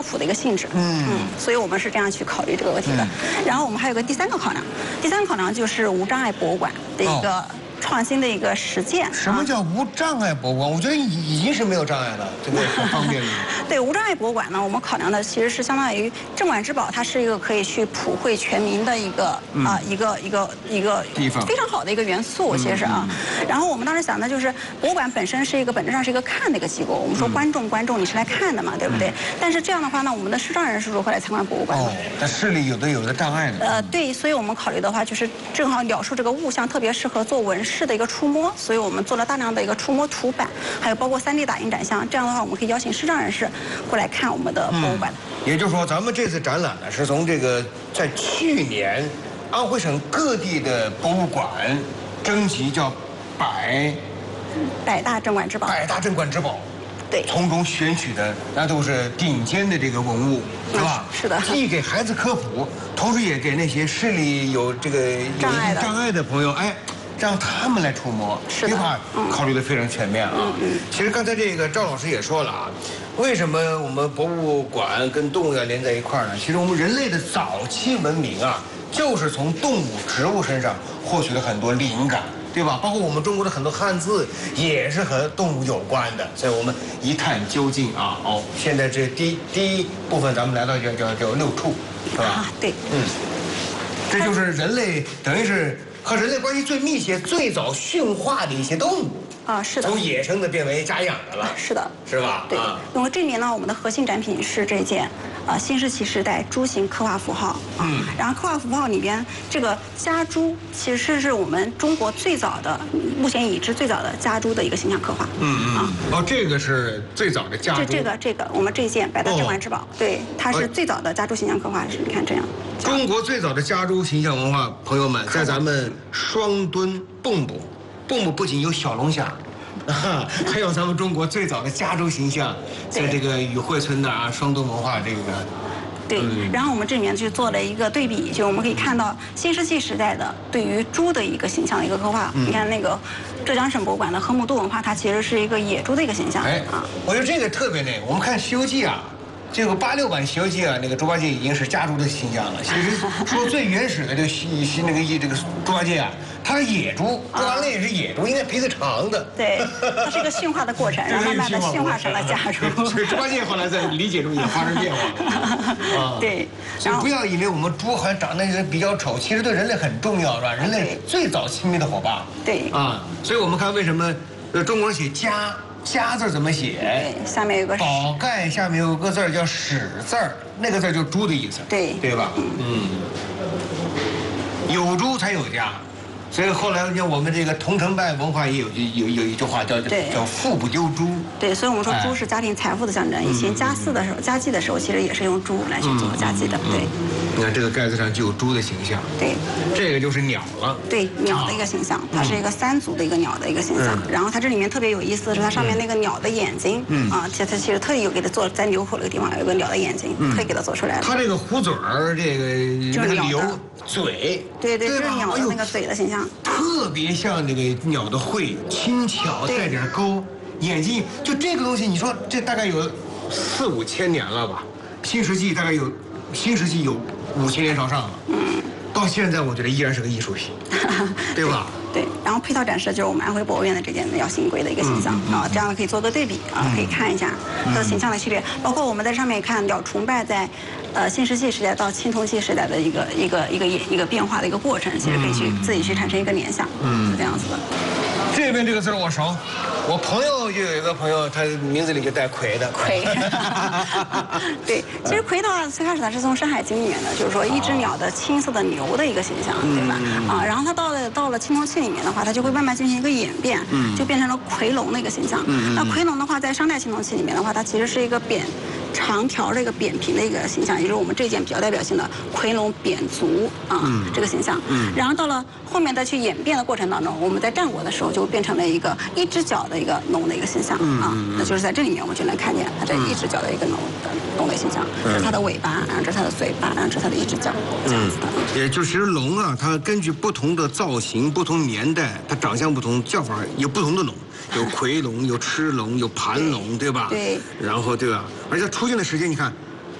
普的一个性质。所以我们是这样去考虑这个问题的。然后我们还有个第三个考量，第三个考量就是无障碍博物馆的一个创新的一个实践。 什么叫无障碍博物馆？我觉得已经是没有障碍了，这个很方便了。 对，无障碍博物馆呢，我们考量的其实是相当于镇馆之宝，它是一个可以去普惠全民的一个一个地方， 非常好的一个元素，其实啊。然后我们当时想的就是，博物馆本身是一个本质上是一个看的一个机构。我们说观众你是来看的嘛，对不对？但是这样的话呢，我们的视障人士如何来参观博物馆？ 那视力有的障碍的。 对，所以我们考虑的话，就是正好鸟兽这个物象特别适合做纹饰的一个触摸，所以我们做了大量的一个触摸图版，还有包括3D 打印展箱。这样的话，我们可以邀请视障人士过来看我们的博物馆。 也就是说，咱们这次展览呢，是从这个在去年安徽省各地的博物馆征集叫百大镇馆之宝。 百大镇馆之宝。 对， 从中选取的那都是顶尖的这个文物，是吧？ 是的。 既给孩子科普，同时也给那些视力有障碍的朋友，让他们来触摸，对吧？考虑的非常全面啊。其实刚才这个赵老师也说了啊，为什么我们博物馆跟动物要连在一块儿呢？其实我们人类的早期文明啊，就是从动物、植物身上获取了很多灵感。对吧？包括我们中国的很多汉字也是和动物有关的，所以我们一探究竟啊。现在这第一部分咱们来到叫六畜，是吧？ 对。 这就是人类等于是和人类关系最密切、最早驯化的一些动物。 是的。 从野生的变为家养的了。 是的。 是吧？ 对。那么这里面呢，我们的核心展品是这件。新石器时代猪形刻画符号然后刻画符号里边这个家猪其实是我们中国最早的，目前已知最早的家猪的一个形象刻画。 这个是最早的家猪。 这个我们这件百大镇馆之宝，对，它是最早的家猪形象刻画，你看这样。 中国最早的家猪形象文化，朋友们，在咱们双墩蚌埠不仅有小龙虾。还有咱们中国最早的家猪形象，在这个雨汇村的双墩文化这个。 对，然后我们这里面就做了一个对比，就我们可以看到新石器时代的对于猪的一个形象的一个刻画。你看那个浙江省博物馆的河姆渡文化，它其实是一个野猪的一个形象。 我觉得这个特别我们看《西游记》这个86版《西游记》那个猪八戒已经是家猪的形象了。其实说最原始的这个猪八戒它是野猪，猪八戒也是野猪，应该鼻子长的。 对，它是一个驯化的过程，然后慢慢的驯化成了家猪。 所以猪八戒后来在理解中也发生变化了。 对， 所以不要以为我们猪好像长得比较丑，其实对人类很重要，是吧？人类最早亲密的伙伴。 对。 所以我们看为什么中国人写家。家字怎么写？ 对，下面有个宝盖，下面有个字叫史字，那个字就是猪的意思，对吧？有猪才有家，所以后来我们这个桐城拜文化也有一句话叫富不丢猪。 对，所以我们说猪是家庭财富的象征。以前家祭的时候，其实也是用猪来去做家祭的。对。 你看这个盖子上就有猪的形象。对。这个就是鸟了。 对，鸟的一个形象，它是一个3足的一个鸟的一个形象。然后它这里面特别有意思的是，它上面那个鸟的眼睛它其实特意有给它做在牛口那个地方有一个鸟的眼睛，特意给它做出来了。 它这个虎嘴儿，这个就是鸟的嘴。 对，这是鸟的那个嘴的形象。 特别像这个鸟的喙，轻巧带点钩，眼睛就这个东西，你说这大概有4、5千年了吧？新石器有5000年朝上了。到现在我觉得依然是个艺术品，对吧？ 对，然后配套展示就是我们安徽博物院的这件鸟新龟的一个形象这样可以做个对比可以看一下它的形象的区别，包括我们在上面看鸟崇拜在新石器时代到青铜器时代的一个变化的一个过程，其实可以去自己去产生一个联想，是这样子的。 这边这个字我熟，我朋友就有一个朋友，他名字里就带魁的。 魁，对，其实魁的话，最开始它是从《山海经》里面的，就是说一只鸟的青色的牛的一个形象，对吧？然后它到了青铜器里面的话，它就会慢慢进行一个演变，就变成了夔龙的一个形象。那夔龙的话，在商代青铜器里面的话，它其实是一个长条的一个扁平的一个形象，也就是我们这件比较代表性的夔龙扁足这个形象。然后到了后面再去演变的过程当中，我们在战国的时候就变成了一个一只脚的一个龙的一个形象那就是在这里面我们就能看见它这一只脚的一个龙的形象，这是它的尾巴，然后这是它的嘴巴，然后这是它的一只脚，这样子的。 也就是其实龙它根据不同的造型、不同年代，它长相不同，叫法有不同的龙。有夔龙，有螭龙，有盘龙，对吧？ 对。 然后对吧？而且出现的时间，你看